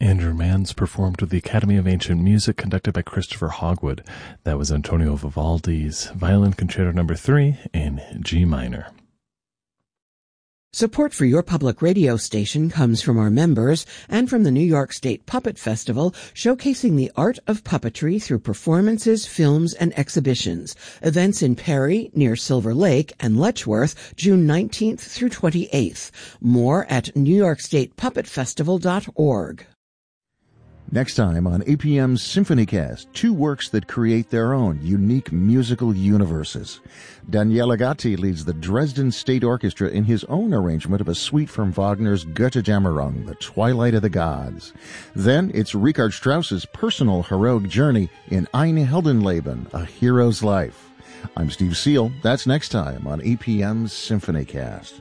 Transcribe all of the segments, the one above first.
Andrew Manns performed with the Academy of Ancient Music, conducted by Christopher Hogwood. That was Antonio Vivaldi's Violin Concerto No. 3 in G minor. Support for your public radio station comes from our members and from the New York State Puppet Festival, showcasing the art of puppetry through performances, films, and exhibitions. Events in Perry, near Silver Lake, and Letchworth, June 19th through 28th. More at newyorkstatepuppetfestival.org. Next time on APM's SymphonyCast, two works that create their own unique musical universes. Daniele Gatti leads the Dresden State Orchestra in his own arrangement of a suite from Wagner's Götterdämmerung, The Twilight of the Gods. Then it's Richard Strauss's personal heroic journey in Ein Heldenleben, A Hero's Life. I'm Steve Seal. That's next time on APM's SymphonyCast.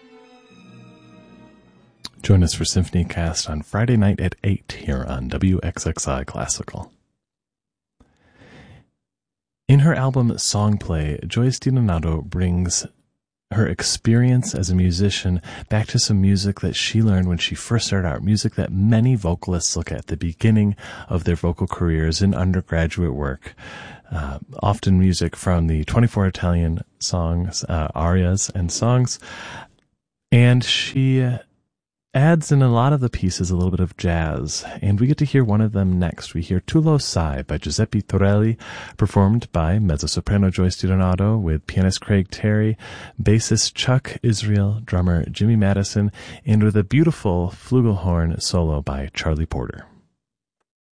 Join us for SymphonyCast on Friday night at 8 here on WXXI Classical. In her album Songplay, Joyce DiDonato brings her experience as a musician back to some music that she learned when she first started out, music that many vocalists look at the beginning of their vocal careers in undergraduate work. Often music from the 24 Italian songs, arias and songs. And she adds in a lot of the pieces a little bit of jazz, and we get to hear one of them next. We hear Tu lo sai by Giuseppe Torelli, performed by mezzo-soprano Joyce DiDonato with pianist Craig Terry, bassist Chuck Israel, drummer Jimmy Madison, and with a beautiful flugelhorn solo by Charlie Porter.